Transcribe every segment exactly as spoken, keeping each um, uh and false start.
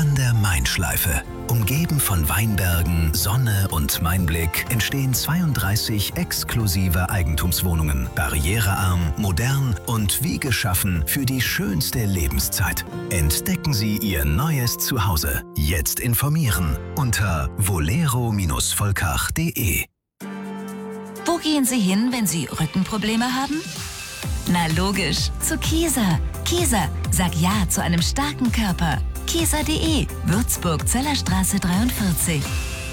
an der Main-Schleife. Umgeben von Weinbergen, Sonne und Mainblick entstehen zweiunddreißig exklusive Eigentumswohnungen. Barrierearm, modern und wie geschaffen für die schönste Lebenszeit. Entdecken Sie Ihr neues Zuhause. Jetzt informieren unter volero Bindestrich volkach punkt de. Wo gehen Sie hin, wenn Sie Rückenprobleme haben? Na logisch, zu Kieser. Kieser, sag Ja zu einem starken Körper. Kieser punkt de, Würzburg, Zellerstraße dreiundvierzig.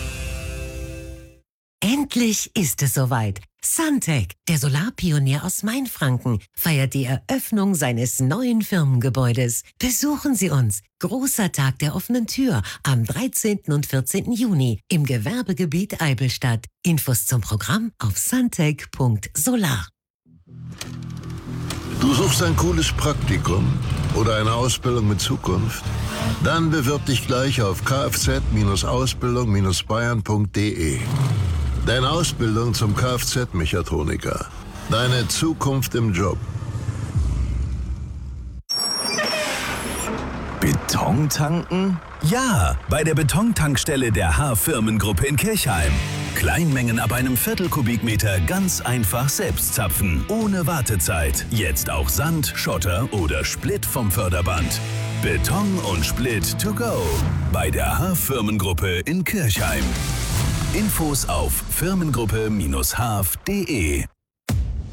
Endlich ist es soweit. Suntech, der Solarpionier aus Mainfranken, feiert die Eröffnung seines neuen Firmengebäudes. Besuchen Sie uns. Großer Tag der offenen Tür am dreizehnten und vierzehnten Juni im Gewerbegebiet Eibelstadt. Infos zum Programm auf suntech punkt solar. Du suchst ein cooles Praktikum oder eine Ausbildung mit Zukunft? Dann bewirb dich gleich auf kfz Ausbildung bayern punkt de. Deine Ausbildung zum Kfz-Mechatroniker. Deine Zukunft im Job. Beton tanken? Ja, bei der Betontankstelle der H-Firmengruppe in Kirchheim. Kleinmengen ab einem Viertelkubikmeter ganz einfach selbst zapfen, ohne Wartezeit. Jetzt auch Sand, Schotter oder Split vom Förderband. Beton und Split to go bei der H-Firmengruppe in Kirchheim. Infos auf firmengruppe Bindestrich h punkt de.